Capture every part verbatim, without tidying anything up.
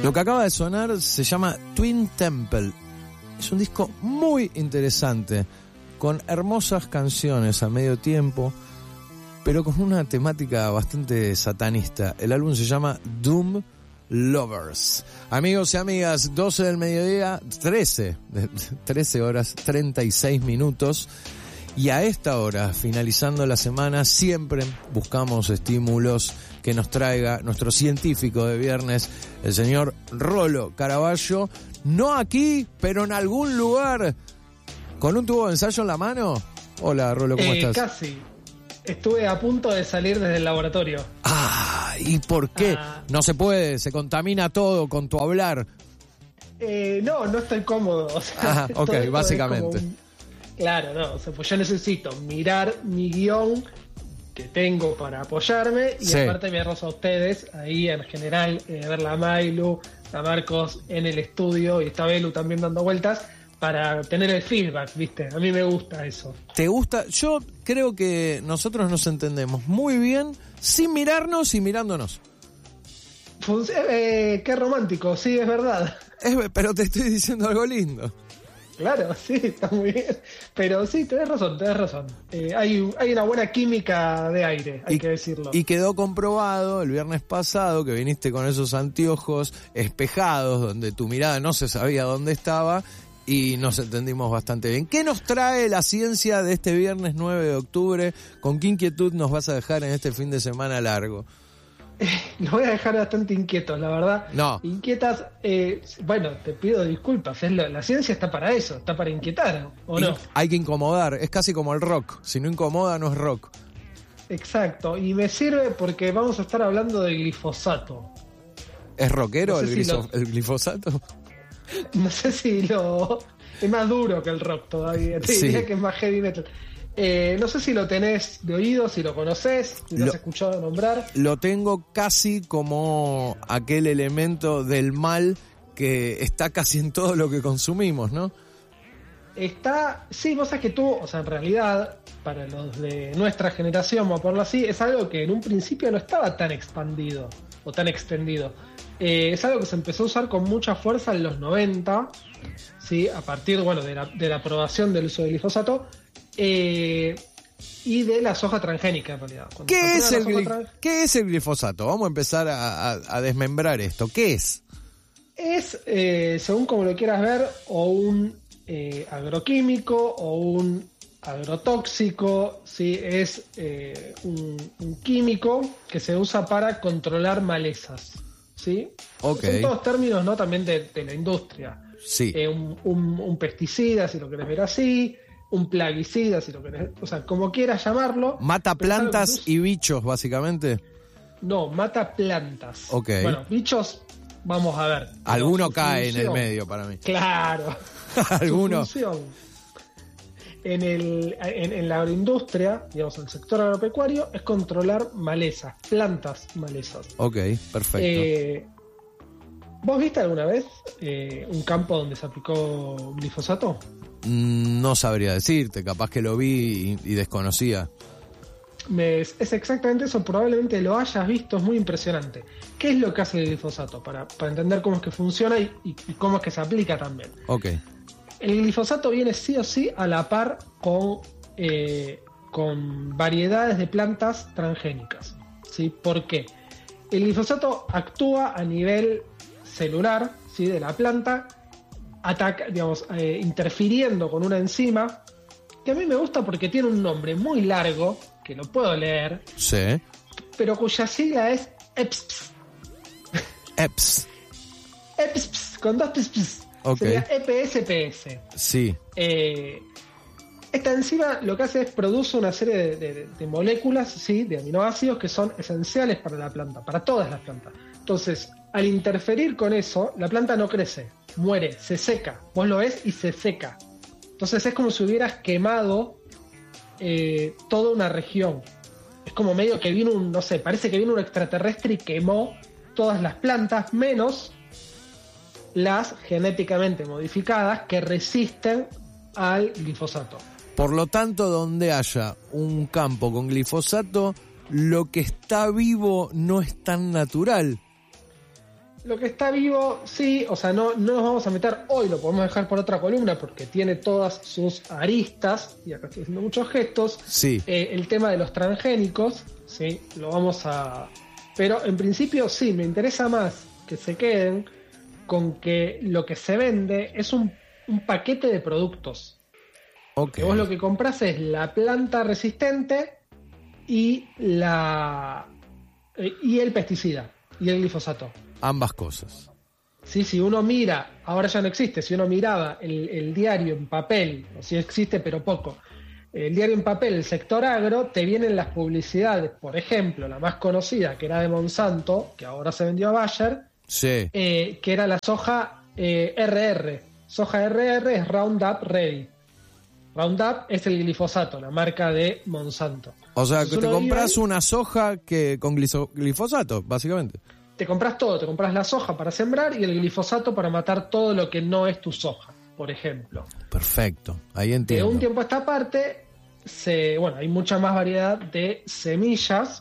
Lo que acaba de sonar se llama Twin Temple. Es un disco muy interesante, con hermosas canciones a medio tiempo, pero con una temática bastante satanista. El álbum se llama Doom Lovers. Amigos y amigas, doce del mediodía, trece, trece horas, treinta y seis minutos. Y a esta hora, finalizando la semana, siempre buscamos estímulos que nos traiga nuestro científico de viernes, el señor Rolo Caraballo. No aquí, pero en algún lugar, con un tubo de ensayo en la mano. Hola, Rolo, ¿cómo eh, estás? Casi. Estuve a punto de salir desde el laboratorio. Ah, ¿y por qué? Ah. No se puede, se contamina todo con tu hablar. Eh, no, no estoy cómodo. O sea, Ajá, ok, todo esto básicamente. es como un... Claro, no, o sea, pues yo necesito mirar mi guión que tengo para apoyarme y Sí. aparte verlos a ustedes ahí en general, eh, ver la Mailu, a Marcos en el estudio y está Belu también dando vueltas para tener el feedback, ¿viste? A mí me gusta eso. ¿Te gusta? Yo creo que nosotros nos entendemos muy bien sin mirarnos y mirándonos. Func- eh, qué romántico, sí, es verdad. Es, pero te estoy diciendo algo lindo. Claro, sí, está muy bien. Pero sí, tenés razón, tenés razón. Eh, hay, hay una buena química de aire, hay y, que decirlo. Y quedó comprobado el viernes pasado que viniste con esos anteojos espejados donde tu mirada no se sabía dónde estaba y nos entendimos bastante bien. ¿Qué nos trae la ciencia de este viernes nueve de octubre? ¿Con qué inquietud nos vas a dejar en este fin de semana largo? Los voy a dejar bastante inquietos, la verdad. No. Inquietas, eh, bueno, te pido disculpas, es la, la ciencia está para eso, está para inquietar, ¿o no? Y hay que incomodar, es casi como el rock. Si no incomoda, no es rock. Exacto, y me sirve porque vamos a estar hablando de glifosato. ¿Es rockero No sé el, si griso- lo- el glifosato? No sé si lo... Es más duro que el rock todavía, te Sí. diría que es más heavy metal. Eh, no sé si lo tenés de oído, si lo conoces, si lo, Lo- has escuchado nombrar. Lo tengo casi como aquel elemento del mal que está casi en todo lo que consumimos, ¿no? Está, sí, vos sabés que tú, o sea, en realidad, para los de nuestra generación, vamos a ponerlo así, es algo que en un principio no estaba tan expandido o tan extendido. Eh, es algo que se empezó a usar con mucha fuerza en los noventa, ¿sí? A partir, bueno, de la, de la aprobación del uso del glifosato eh, y de la soja transgénica, en realidad. Cuando se ¿Qué es, aprueba el, la soja gli- trans- ¿Qué es el glifosato? Vamos a empezar a, a- a desmembrar esto. ¿Qué es? Es, eh, según como lo quieras ver, o un eh, agroquímico o un agrotóxico, ¿sí? Es eh, un, un químico que se usa para controlar malezas, ¿sí? Ok. Son todos términos, ¿no? También de, de la industria. Sí. Eh, un, un- un pesticida, si lo querés ver así, un plaguicida, si lo querés, o sea, como quieras llamarlo. Mata pero es algo que plantas se usa- y bichos, básicamente. No, mata plantas. Ok. Bueno, bichos, vamos a ver. Alguno Su cae en el función- medio para mí. Claro. Alguno. Su función en, el, en, en la agroindustria, digamos, en el sector agropecuario, es controlar malezas, plantas malezas. Ok, perfecto. Eh, ¿Vos viste alguna vez eh, un campo donde se aplicó glifosato? Mm, No sabría decirte, capaz que lo vi y, y desconocía. Me- es exactamente eso, probablemente lo hayas visto, es muy impresionante. ¿Qué es lo que hace el glifosato? Para, para entender cómo es que funciona y, y- y cómo es que se aplica también. Ok. El glifosato viene sí o sí a la par con, eh, con variedades de plantas transgénicas. ¿Sí? ¿Por qué? El glifosato actúa a nivel celular, ¿sí? De la planta, ataca, digamos, eh, interfiriendo con una enzima que a mí me gusta porque tiene un nombre muy largo, que lo puedo leer, Sí. pero cuya sigla es E P S P S. E P S. E P S P S, con dos P S P S. Ok. Sería E P S P S. Sí. Eh, esta enzima lo que hace es produce una serie de, de- de moléculas, ¿sí? De aminoácidos que son esenciales para la planta, para todas las plantas. Entonces, al interferir con eso, la planta no crece, muere, se seca. Vos lo ves y se seca. Entonces es como si hubieras quemado eh, toda una región. Es como medio que vino un, no sé, parece que vino un extraterrestre y quemó todas las plantas, menos las genéticamente modificadas que resisten al glifosato. Por lo tanto, donde haya un campo con glifosato, lo que está vivo no es tan natural. Lo que está vivo, sí, o sea, no, no nos vamos a meter hoy, lo podemos dejar por otra columna porque tiene todas sus aristas, y acá estoy haciendo muchos gestos. Sí. Eh, el tema de los transgénicos, sí, lo vamos a... Pero en principio sí, me interesa más que se queden con que lo que se vende es un, un paquete de productos. Okay. Que vos lo que compras es la planta resistente y la y el pesticida y el glifosato. Ambas cosas. Sí, si uno mira, ahora ya no existe, si uno miraba el, el diario en papel, o si existe pero poco, el diario en papel, el sector agro, te vienen las publicidades, por ejemplo, la más conocida, que era de Monsanto, que ahora se vendió a Bayer, sí. eh, que era la soja eh, R R. Soja R R es Roundup Ready. Roundup es el glifosato, la marca de Monsanto. O sea, Entonces que te compras ahí, una soja que con gliso, glifosato, básicamente. Te compras todo, te compras la soja para sembrar y el glifosato para matar todo lo que no es tu soja, por ejemplo. Perfecto, ahí De entiendo. un tiempo a esta parte, se, bueno, hay mucha más variedad de semillas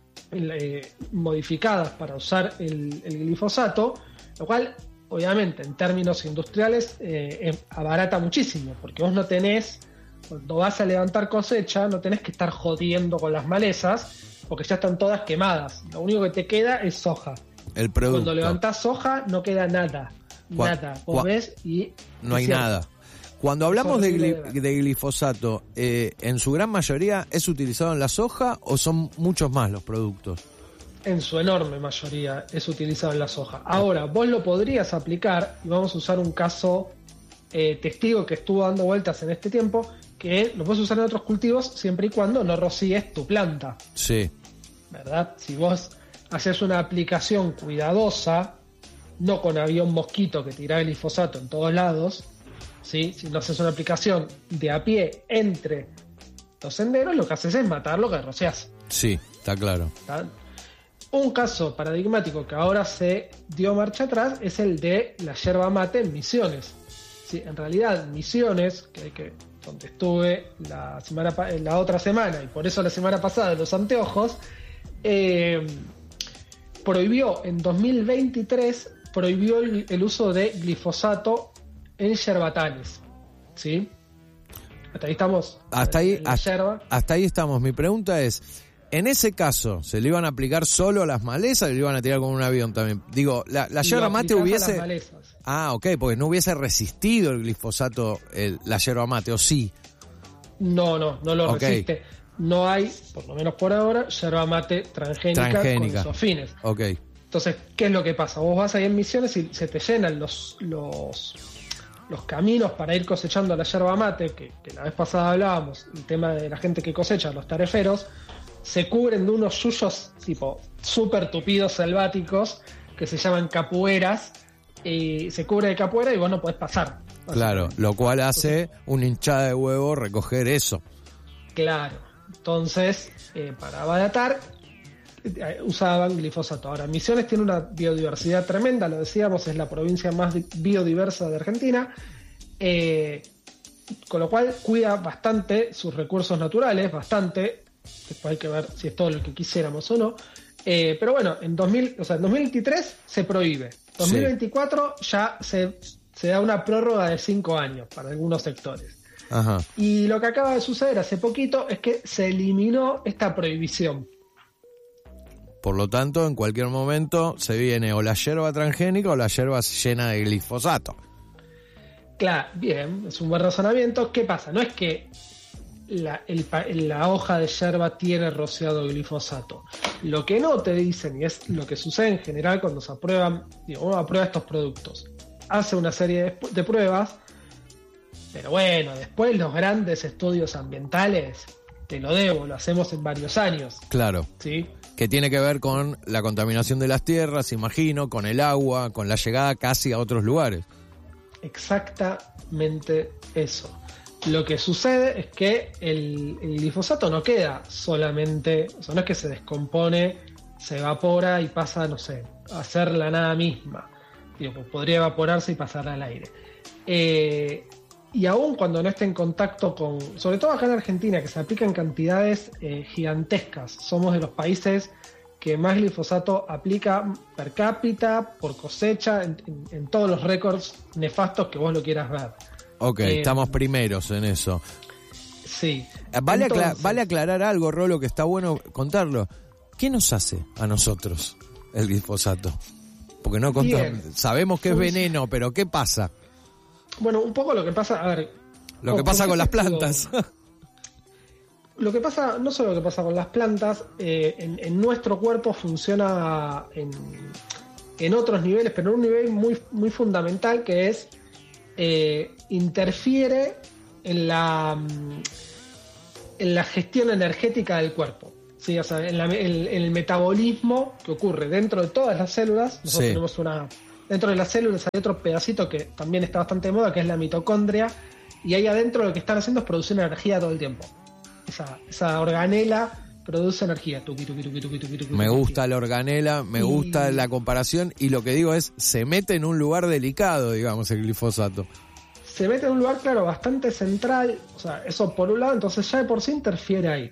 eh, modificadas para usar el, el glifosato, lo cual, obviamente, en términos industriales, eh, abarata muchísimo, porque vos no tenés, cuando vas a levantar cosecha, no tenés que estar jodiendo con las malezas, porque ya están todas quemadas. Lo único que te queda es soja. El producto. Cuando levantás soja, no queda nada. Cuan, nada. Vos ves y... No hay cierto. Nada. Cuando hablamos de, gli, de glifosato, eh, ¿en su gran mayoría es utilizado en la soja o son muchos más los productos? En su enorme mayoría es utilizado en la soja. Ahora, vos lo podrías aplicar, y vamos a usar un caso eh, testigo que estuvo dando vueltas en este tiempo, que lo puedes usar en otros cultivos siempre y cuando no rocíes tu planta. Sí. ¿Verdad? Si vos haces una aplicación cuidadosa, no con avión mosquito que tira glifosato en todos lados, ¿sí? Si no haces una aplicación de a pie entre los senderos, lo que haces es matar lo que rociás. Sí, está claro. ¿Está? Un caso paradigmático que ahora se dio marcha atrás es el de la yerba mate en Misiones. Sí, en realidad, Misiones, que, que donde estuve la semana la otra semana, y por eso la semana pasada los anteojos, eh, prohibió en dos mil veintitrés prohibió el, el uso de glifosato en yerbatales. ¿Sí? Hasta ahí estamos. Hasta ahí, hasta, yerba. hasta ahí estamos. Mi pregunta es, en ese caso, ¿se le iban a aplicar solo a las malezas o le iban a tirar con un avión también? Digo, la, la yerba mate hubiese... Ah, ok, porque no hubiese resistido el glifosato el, la yerba mate, ¿o sí? No, no, no lo okay. resiste. No hay, por lo menos por ahora, yerba mate transgénica, transgénica. con esos fines. Ok. Entonces, ¿qué es lo que pasa? Vos vas ahí en Misiones y se te llenan los los, los caminos para ir cosechando la yerba mate, que, que la vez pasada hablábamos, el tema de la gente que cosecha, los tareferos, se cubren de unos yuyos tipo súper tupidos selváticos que se llaman capueras, y se cubre de capuera y vos no podés pasar. Claro, lo cual hace una hinchada de huevo recoger eso. Claro, entonces, eh, para abaratar, eh, usaban glifosato. Ahora, Misiones tiene una biodiversidad tremenda, lo decíamos, es la provincia más biodiversa de Argentina, eh, con lo cual cuida bastante sus recursos naturales, bastante, después hay que ver si es todo lo que quisiéramos o no, eh, pero bueno, en dos mil, o sea, en dos mil veintitrés se prohíbe, dos mil veinticuatro sí. ya se, se da una prórroga de cinco años para algunos sectores. Ajá. Y lo que acaba de suceder hace poquito es que se eliminó esta prohibición. Por lo tanto, en cualquier momento se viene o la yerba transgénica o la yerba llena de glifosato. Claro, bien, es un buen razonamiento. ¿Qué pasa? No es que la, el, la hoja de yerba tiene rociado de glifosato. Lo que no te dicen, y es lo que sucede en general cuando se aprueban, digo, uno aprueba estos productos, hace una serie de, de pruebas, pero bueno, después los grandes estudios ambientales, te lo debo, lo hacemos en varios años. Claro. ¿Sí? Que tiene que ver con la contaminación de las tierras, imagino, con el agua, con la llegada casi a otros lugares. Exactamente eso. Lo que sucede es que el, el glifosato no queda solamente, o sea, no es que se descompone, se evapora y pasa, no sé, a ser la nada misma. Digo, pues podría evaporarse y pasar al aire. Eh, y aún cuando no esté en contacto con, sobre todo acá en Argentina, que se aplica en cantidades eh, gigantescas, somos de los países que más glifosato aplica per cápita, por cosecha, en, en, en todos los récords nefastos que vos lo quieras ver. Ok, eh, estamos primeros en eso. Sí. Vale, Entonces, acla- vale aclarar algo, Rolo, que está bueno contarlo. ¿Qué nos hace a nosotros el glifosato? Porque no contamos, sabemos que es veneno, pero ¿qué pasa? Bueno, un poco lo que pasa, a ver... Lo que pasa con las plantas. Lo que pasa, no solo lo que pasa con las plantas, eh, en, en nuestro cuerpo funciona en, en otros niveles, pero en un nivel muy, muy fundamental, que es eh, interfiere en la, en la gestión energética del cuerpo. ¿Sí? O sea, en, la, en, en el metabolismo que ocurre dentro de todas las células. Nosotros sí. tenemos una... Dentro de las células hay otro pedacito que también está bastante de moda, que es la mitocondria, y ahí adentro lo que están haciendo es producir energía todo el tiempo. Esa, esa organela produce energía. Tuqui, tuqui, tuqui, tuqui, tuqui, tuqui, me gusta la organela, me y... gusta la comparación, y lo que digo es, se mete en un lugar delicado, digamos, el glifosato. Se mete en un lugar, claro, bastante central, o sea, eso por un lado, entonces ya de por sí interfiere ahí.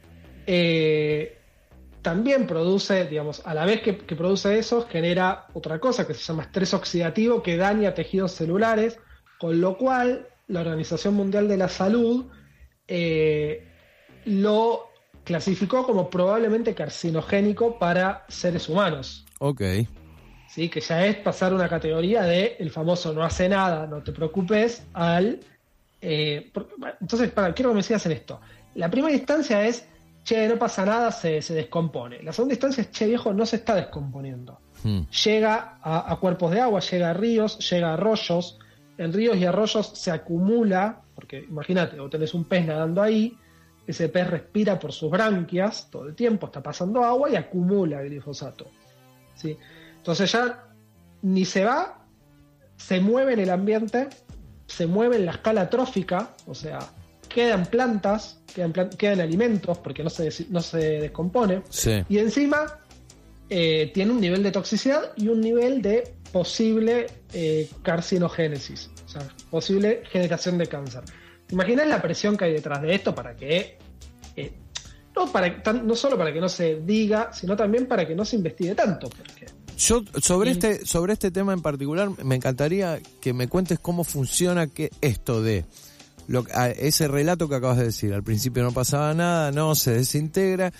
Eh, también produce, digamos, a la vez que, que produce eso, genera otra cosa que se llama estrés oxidativo, que daña tejidos celulares, con lo cual la Organización Mundial de la Salud eh, lo clasificó como probablemente carcinogénico para seres humanos. Ok. Sí, que ya es pasar una categoría de el famoso no hace nada, no te preocupes, al... Eh, por, entonces, para, quiero que me sigas en esto. La primera instancia es, che, no pasa nada, se, se descompone. La segunda instancia es, che, viejo, no se está descomponiendo. Hmm. Llega a, a cuerpos de agua, llega a ríos, llega a arroyos. En ríos y arroyos se acumula, porque imagínate, vos tenés un pez nadando ahí, ese pez respira por sus branquias todo el tiempo, está pasando agua y acumula glifosato. ¿Sí? Entonces ya ni se va, se mueve en el ambiente, se mueve en la escala trófica, o sea, quedan plantas, quedan, plant- quedan alimentos, porque no se, no se descompone, sí. Y encima eh, tiene un nivel de toxicidad y un nivel de posible eh, carcinogénesis, o sea, posible generación de cáncer. ¿Te imaginas la presión que hay detrás de esto para que, eh, no, para, tan, no solo para que no se diga, sino también para que no se investigue tanto? Porque Yo sobre este sobre este tema en particular me encantaría que me cuentes cómo funciona que esto de lo, a ese relato que acabas de decir. Al principio no pasaba nada, no, se desintegra.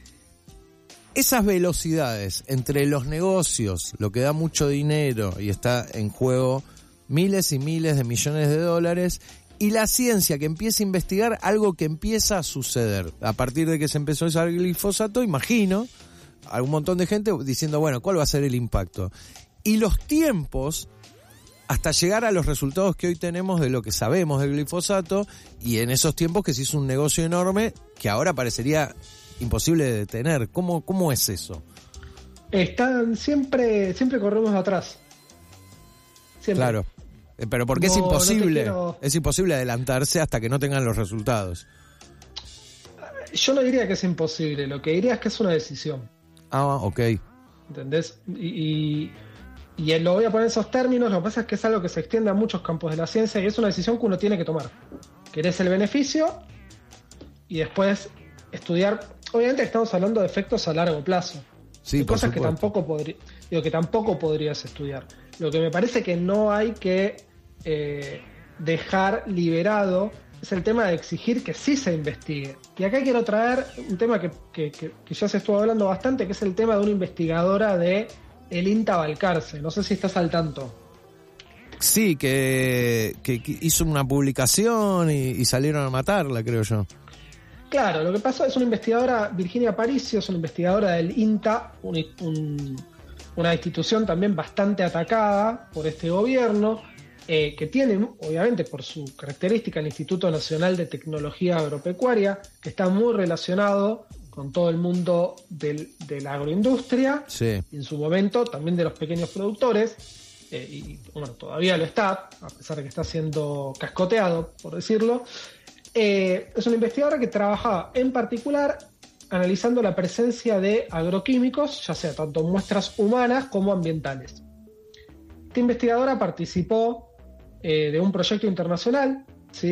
Esas velocidades entre los negocios, lo que da mucho dinero y está en juego miles y miles de millones de dólares, y la ciencia que empieza a investigar algo que empieza a suceder. A partir de que se empezó a usar el glifosato, imagino a un montón de gente diciendo, bueno, ¿cuál va a ser el impacto? Y los tiempos hasta llegar a los resultados que hoy tenemos de lo que sabemos del glifosato, y en esos tiempos que se hizo un negocio enorme que ahora parecería imposible de detener. ¿Cómo, cómo es eso? Están siempre, siempre corremos atrás. Siempre. Claro. Pero porque no, es imposible, no quiero... es imposible adelantarse hasta que no tengan los resultados. Yo no diría que es imposible, lo que diría es que es una decisión. Ah, ok. ¿Entendés? Y, y, y lo voy a poner en esos términos, lo que pasa es que es algo que se extiende a muchos campos de la ciencia y es una decisión que uno tiene que tomar. Querés el beneficio y después estudiar. Obviamente estamos hablando de efectos a largo plazo. Sí, de cosas supuesto. que tampoco podría, digo, que tampoco podrías estudiar. Lo que me parece que no hay que eh, dejar liberado es el tema de exigir que sí se investigue. Y acá quiero traer un tema que, que, que, que ya se estuvo hablando bastante, que es el tema de una investigadora de el INTA Balcarce. No sé si estás al tanto. Sí, que, que, que hizo una publicación y, y salieron a matarla, creo yo. Claro, lo que pasó es una investigadora, Virginia Aparicio, es una investigadora del INTA, un, un, una institución también bastante atacada por este gobierno, eh, que tiene, obviamente, por su característica, el Instituto Nacional de Tecnología Agropecuaria, que está muy relacionado con todo el mundo del, de la agroindustria, sí. Y en su momento también de los pequeños productores, eh, y bueno, todavía lo está, a pesar de que está siendo cascoteado, por decirlo. Eh, es una investigadora que trabaja en particular analizando la presencia de agroquímicos, ya sea tanto en muestras humanas como ambientales. Esta investigadora participó eh, de un proyecto internacional, ¿sí?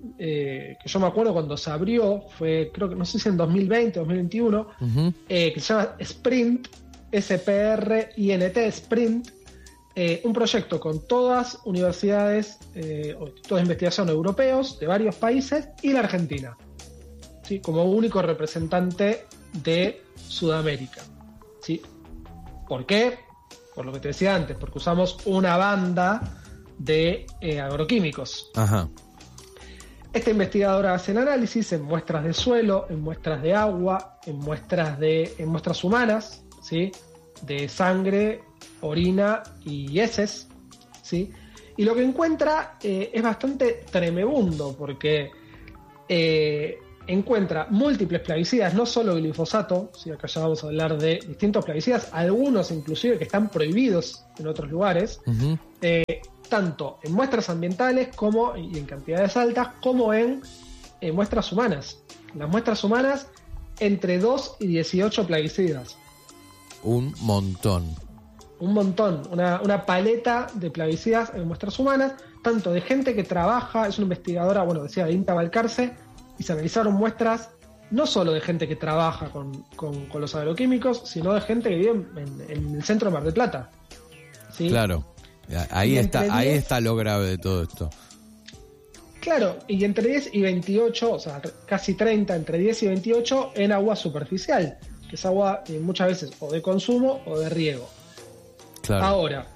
eh, que yo me acuerdo cuando se abrió, fue creo que no sé si en dos mil veinte, dos mil veintiuno, uh-huh. eh, que se llama Sprint, S P R I N T, Sprint, eh, un proyecto con todas universidades, eh, o toda investigación europeos de varios países y la Argentina, ¿sí? Como único representante de Sudamérica, ¿sí? ¿Por qué? Por lo que te decía antes, porque usamos una banda de eh, agroquímicos. Ajá. Esta investigadora hace el análisis en muestras de suelo, en muestras de agua, en muestras de, en muestras humanas, ¿sí? De sangre, orina y heces, ¿sí? Y lo que encuentra eh, es bastante tremebundo, porque eh, encuentra múltiples plaguicidas, no solo glifosato, ¿sí? Acá ya vamos a hablar de distintos plaguicidas, algunos inclusive que están prohibidos en otros lugares, uh-huh. eh, tanto en muestras ambientales como y en cantidades altas, como en, en muestras humanas. Las muestras humanas, entre dos y dieciocho plaguicidas. Un montón. Un montón, una, una paleta de plaguicidas en muestras humanas, tanto de gente que trabaja, es una investigadora, bueno, decía, de INTA Balcarce, y se analizaron muestras no solo de gente que trabaja con, con, con los agroquímicos, sino de gente que vive en, en el centro de Mar del Plata, ¿sí? Claro. Ahí está, diez, ahí está lo grave de todo esto. Claro, y entre diez y veintiocho, o sea, casi treinta, entre diez y veintiocho en agua superficial, que es agua eh, muchas veces o de consumo o de riego. Claro. Ahora,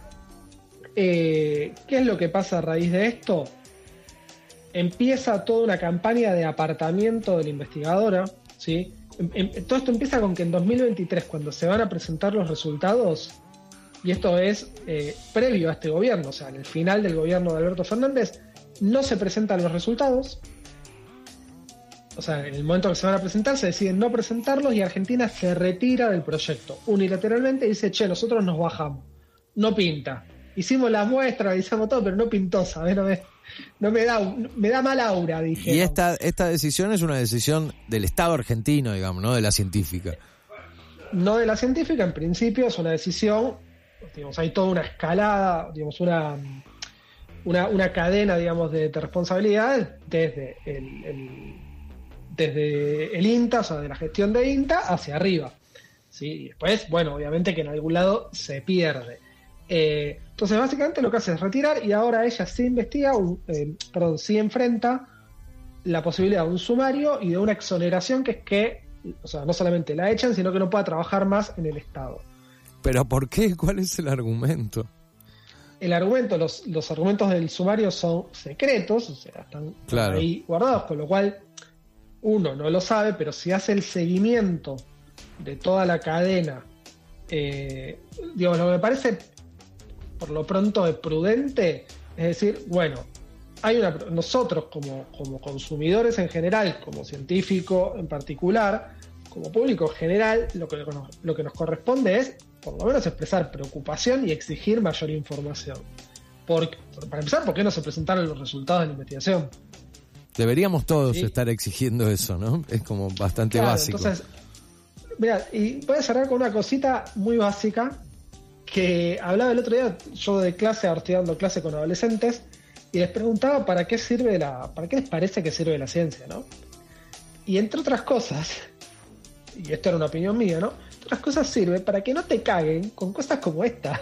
eh, ¿qué es lo que pasa a raíz de esto? Empieza toda una campaña de apartamiento de la investigadora, ¿sí? En, en, todo esto empieza con que en dos mil veintitrés, cuando se van a presentar los resultados, y esto es eh, previo a este gobierno, o sea, en el final del gobierno de Alberto Fernández, no se presentan los resultados. O sea, en el momento que se van a presentar, se deciden no presentarlos y Argentina se retira del proyecto unilateralmente y dice, che, nosotros nos bajamos, no pinta. Hicimos la muestra, hicimos todo, pero no pintó, ¿sabes? No me, no me da, me da mal aura, dije. Y esta, esta decisión es una decisión del Estado argentino, digamos, ¿no? De la científica. No de la científica, en principio es una decisión, digamos, hay toda una escalada, digamos, una, una, una cadena, digamos, de, de responsabilidad desde el, el, desde el INTA, o sea, de la gestión de INTA, hacia arriba, ¿sí? Y después, bueno, obviamente que en algún lado se pierde. Eh, entonces, básicamente lo que hace es retirar y ahora ella sí investiga, un, eh, perdón, sí enfrenta la posibilidad de un sumario y de una exoneración, que es que, o sea, no solamente la echan, sino que no pueda trabajar más en el Estado. ¿Pero por qué? ¿Cuál es el argumento? El argumento, los, los argumentos del sumario son secretos, o sea, están claro. ahí guardados, con lo cual uno no lo sabe, pero si hace el seguimiento de toda la cadena, eh, digamos, lo que me parece por lo pronto es prudente, es decir, bueno, hay una, nosotros como, como consumidores en general, como científico en particular, como público en general, lo que, lo que nos corresponde es por lo menos expresar preocupación y exigir mayor información. Por, para empezar, ¿por qué no se presentaron los resultados de la investigación? Deberíamos todos ¿sí? estar exigiendo eso, ¿no? Es como bastante claro, básico. Entonces, mira, y voy a cerrar con una cosita muy básica que hablaba el otro día, yo de clase, ahora estoy dando clase con adolescentes, y les preguntaba para qué sirve la, para qué les parece que sirve la ciencia, ¿no? Y entre otras cosas, y esto era una opinión mía, ¿no? Entre otras cosas sirve para que no te caguen con cosas como esta.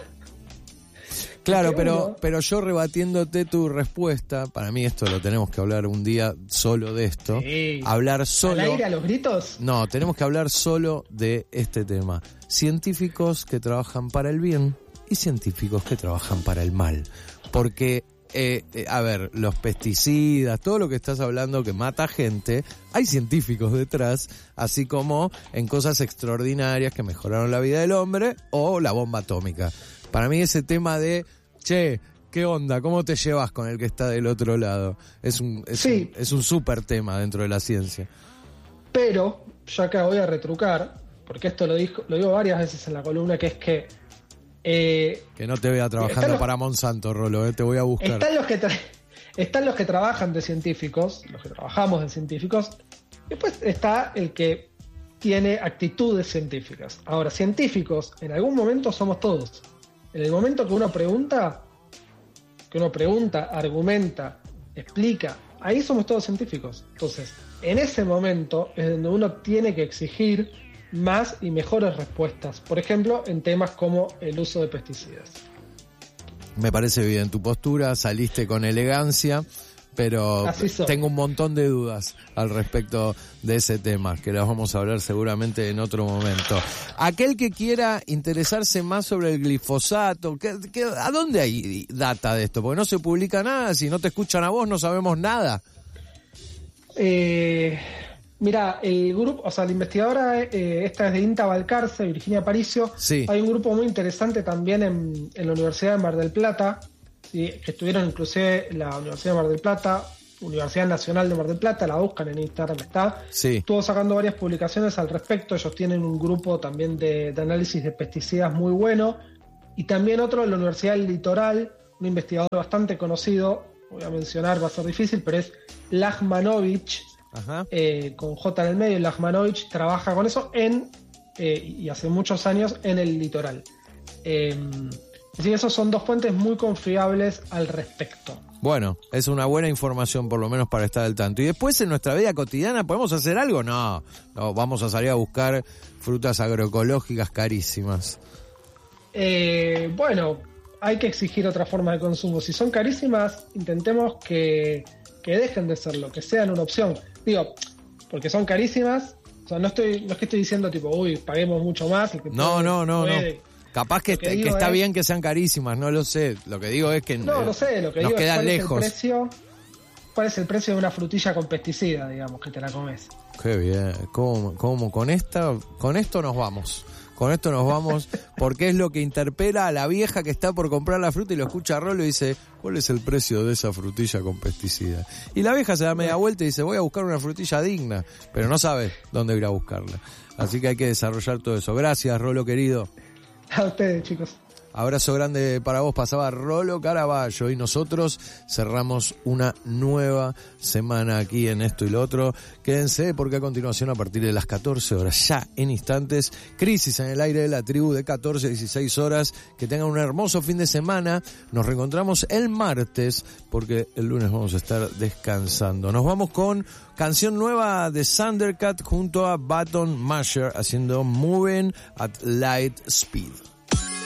Claro, pero, pero yo rebatiéndote tu respuesta, para mí esto lo tenemos que hablar un día solo de esto. Sí. Hablar solo. ¿Al aire a los gritos? No, tenemos que hablar solo de este tema. Científicos que trabajan para el bien y científicos que trabajan para el mal. Porque, eh, eh, a ver, los pesticidas, todo lo que estás hablando que mata gente, hay científicos detrás, así como en cosas extraordinarias que mejoraron la vida del hombre o la bomba atómica. Para mí ese tema de, che, ¿qué onda? ¿Cómo te llevas con el que está del otro lado? Es un, es sí. un, es un súper tema dentro de la ciencia. Pero, ya acá voy a retrucar, porque esto lo dijo, lo digo varias veces en la columna, que es que... Eh, que no te vea trabajando los, para Monsanto, Rolo, eh, te voy a buscar. Están los, que tra- están los que trabajan de científicos, los que trabajamos de científicos, después está el que tiene actitudes científicas. Ahora, científicos, en algún momento somos todos. En el momento que uno pregunta, que uno pregunta, argumenta, explica ahí somos todos científicos. Entonces, en ese momento es donde uno tiene que exigir más y mejores respuestas. Por ejemplo, en temas como el uso de pesticidas. Me parece bien tu postura, saliste con elegancia, pero tengo un montón de dudas al respecto de ese tema, que las vamos a hablar seguramente en otro momento. Aquel que quiera interesarse más sobre el glifosato, ¿qué, qué, ¿a dónde hay data de esto? Porque no se publica nada, si no te escuchan a vos no sabemos nada. Eh, mira, el grupo, o sea, la investigadora, eh, esta es de INTA Balcarce, Virginia Aparicio. Sí. Hay un grupo muy interesante también en, en la Universidad de Mar del Plata, ¿sí? Que estuvieron inclusive la Universidad de Mar del Plata, Universidad Nacional de Mar del Plata, la buscan en Instagram, está. Sí. Estuvo sacando varias publicaciones al respecto. Ellos tienen un grupo también de, de análisis de pesticidas muy bueno. Y también otro de la Universidad del Litoral, un investigador bastante conocido, voy a mencionar, va a ser difícil, pero es Lajmanovic, eh, con J en el medio. Lajmanovic trabaja con eso en eh, y hace muchos años en el litoral. Eh, así que esos son dos fuentes muy confiables al respecto. Bueno, es una buena información por lo menos para estar al tanto. Y después en nuestra vida cotidiana, ¿podemos hacer algo? No, no, vamos a salir a buscar frutas agroecológicas carísimas. Eh, bueno, hay que exigir otra forma de consumo. Si son carísimas, intentemos que, que dejen de serlo, que sean una opción. Digo, porque son carísimas, o sea, no estoy, no es que estoy diciendo tipo, uy, paguemos mucho más. El que no, puede, no, no, puede. no. Capaz que, que, que está es, bien que sean carísimas, no lo sé. Lo que digo es que no, no sé, lo que nos digo quedan es cuál lejos. Es el precio, cuál es el precio de una frutilla con pesticida, digamos, que te la comes. Qué bien. ¿Cómo, cómo? Con esta, con esto nos vamos. Con esto nos vamos, porque es lo que interpela a la vieja que está por comprar la fruta y lo escucha a Rolo y dice, ¿cuál es el precio de esa frutilla con pesticida? Y la vieja se da media vuelta y dice, voy a buscar una frutilla digna, pero no sabe dónde ir a buscarla. Así que hay que desarrollar todo eso. Gracias, Rolo querido. A ustedes, chicos. Abrazo grande para vos, pasaba Rolo Caraballo y nosotros cerramos una nueva semana aquí en Esto y lo Otro. Quédense porque a continuación, a partir de las catorce horas, ya en instantes, Crisis en el Aire de la Tribu de catorce a dieciséis horas. Que tengan un hermoso fin de semana. Nos reencontramos el martes porque el lunes vamos a estar descansando. Nos vamos con canción nueva de Thundercat junto a Baton Masher haciendo Moving at Light Speed.